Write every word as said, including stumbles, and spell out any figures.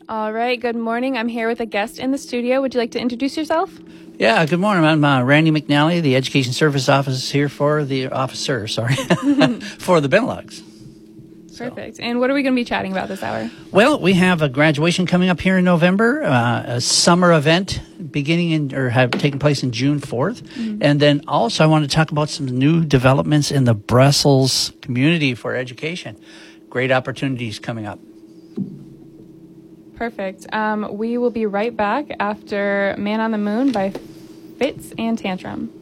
All right, good morning. I'm here with a guest in the studio. Would you like to introduce yourself? Yeah, good morning. I'm uh, Randy McNally, the Education Service Office here for the officer, sorry, for the Benelux. Perfect. So. And what are we going to be chatting about this hour? Well, we have a graduation coming up here in November, uh, a summer event beginning in or have taken place in June fourth. Mm-hmm. And then also I want to talk about some new developments in the Brussels community for education. Great opportunities coming up. Perfect. Um, we will be right back after Man on the Moon by Fitz and Tantrum.